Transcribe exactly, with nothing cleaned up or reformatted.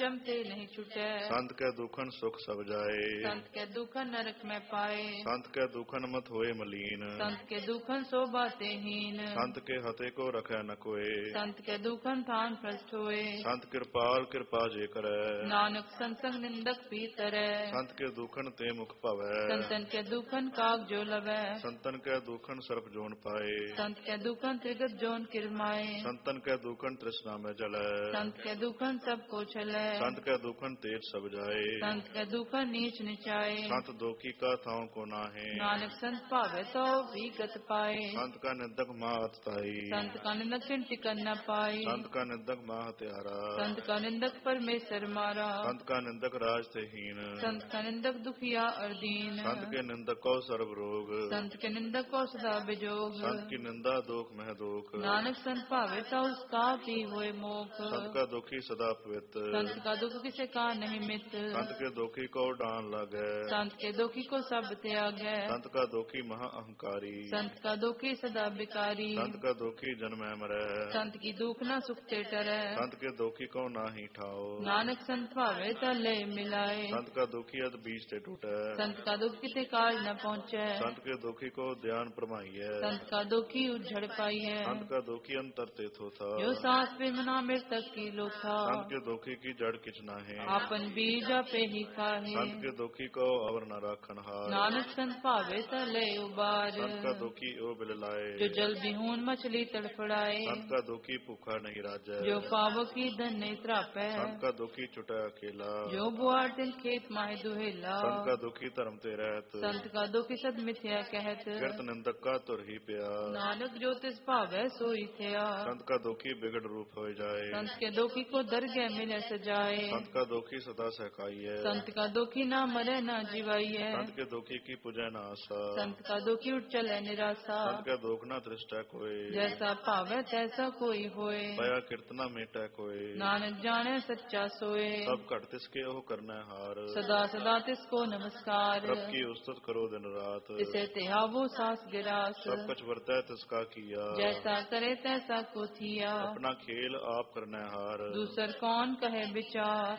जमते नहीं छुटे। संत के दुखन सुख सब जाए, संत के दुखन नरक में पाए। संत के दुखन मत होए मलीन, संत के दुखन सो बातें हीन। संत के हते को रखे न कोय, संत के दुखन थान भ्रष्ट होए। संत कृपाल कृपा जे करे, नानक संसंग निंदक पीतरे। संत के दुखन ते मुख पवै, संतन के दुखन काग जो लवै। संतन के दुखन सर्प जोन पाए, संत के दुखन त्रिगत जोन किरमाए। संतन के दुखन तृष्णा में जले, संत के दुखन सबको छलै। संत के दुखन तेज सब जाए, संत के दुखन नीच निचाए। संत दोखी का थाव को नाहे, नानक संत पावे तो विगत पाए। संत का निंदक माँ अतताई, संत का निंदक चिन टिकन न पाए। संत का निंदक माँ हत्यारा, संत का निंदक परमेश्वर मारा। संत का निंदक राज ते हीन, संत का निंदक दुखिया और दीन। संत के निंदक को सर्व रोग, संत के निंदक को सदा बिजोग। संत की निंदा दोख मह दोख, नानक संत पावे तो उसका भी होए मोख। संत का दुखी सदा पवित्र, संत का दुख किसे का नहीं मित। संत के दुखी को डान लगे, संत के दुखी को सब त्याग है। संत का दुखी महा अहंकारी, संत का दुखी सदा बिकारी। संत का दुखी जन्म मरे, संत की दुख न सुख ते टरै। संत के दुखी को नाही ठाओ, नानक संत पावे तले मिलाए। संत का दुखी अद बीज ते टूटे, संत का दुख किते काल न पहुँचे। संत के दुखी को ध्यान परमाइए, संत का दुखी उज्जड़ पाई है। संत का दुखी अंतर ते थोथा, जो सांस पे मना मृतक की लोथा। संत के दुखी की जड़ किचना है, आपन बीज आपे ही खाहे। संत के दुखी को अवर न राखन हार, नानक संत पावे तले उबार। संत का दुखी ओ बिल लाए, जो जल बिहून मछली तड़फड़ाए। संत का दुखी भूखा नहीं राजे, जो पावक की धन नहीं त्रापै। संत का दुखी छुटा अकेला, जो बुआर तिल खेत माहे दुहेला। संत का दुखी धर्म ते रहत, संत का दुखी सद मिथ्या कहत। कीर्त निंदक का तुर ही पिया, नानक जो तिस पावे सोई थया। संत का दुखी बिगड़ रूप हो जाए, संत के दुखी को दरगह मिले सजाए। संत का दुखी सदा सहकाई है, संत का दुखी ना मरे ना जीवाई है। संत के दुखी की पूजा न आशा, संत का दुखी उठ चले निराशा। संत का दुख न दृष्टा कोई, जैसा पावे तैसा कोई होए। पया कीर्तना मेटा कोई, नानक जाने सच्चा सोए। सब घट तिसके ओह करना हार, सदा सदा तिसको नमस्कार। रब की उस्तत करो दिन रात, तिसे तेहा वो सास गिरास। सब कुछ वर्ता तिसका किया, जैसा करे तैसा को थिया। अपना खेल आप करना हार, दूसर कौन कहे विचार।